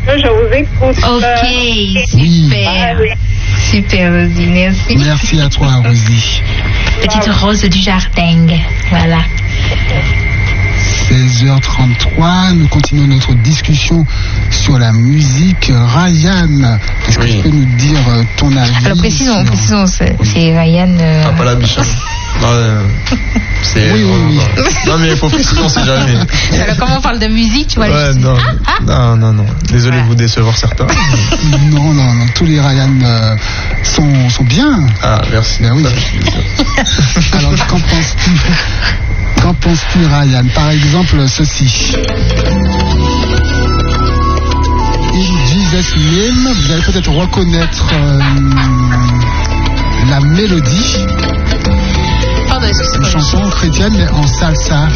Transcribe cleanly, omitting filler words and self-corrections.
je vous écoute. Ok, super. Oui. Super, Rosie, merci. Merci à toi, Rosie. Petite rose du jardin, voilà. 16h33, nous continuons notre discussion sur la musique. Ryan, est-ce que tu peux nous dire ton avis? Alors précisons, c'est Ryan. Pas la biche. Non, c'est... Oui. Non, mais il faut préciser, on sait jamais. Alors, comment on parle de musique, tu vois? Ouais, non. Désolé de vous décevoir certains. Non. Tous les Ryan sont bien. Ah, merci. Ben oui. Alors, qu'en penses-tu, Ryan? Par exemple, ceci. In Jesus' Name, vous allez peut-être reconnaître la mélodie. Une chanson chrétienne mais en salsa.